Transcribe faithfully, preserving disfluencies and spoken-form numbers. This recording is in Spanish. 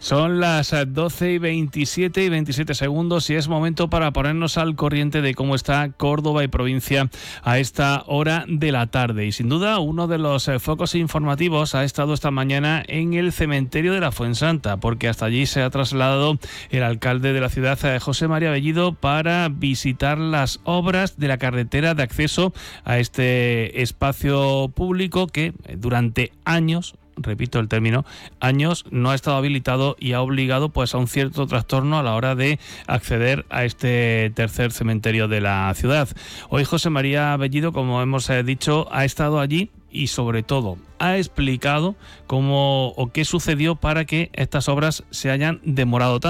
Son las doce y veintisiete y veintisiete segundos y es momento para ponernos al corriente de cómo está Córdoba y provincia a esta hora de la tarde. Y sin duda uno de los focos informativos ha estado esta mañana en el cementerio de la Fuensanta, porque hasta allí se ha trasladado el alcalde de la ciudad, José María Bellido, para visitar las obras de la carretera de acceso a este espacio público que durante años, repito el término, años no ha estado habilitado y ha obligado pues a un cierto trastorno a la hora de acceder a este tercer cementerio de la ciudad. Hoy José María Bellido, como hemos eh, dicho, ha estado allí y sobre todo ha explicado cómo o qué sucedió para que estas obras se hayan demorado tanto.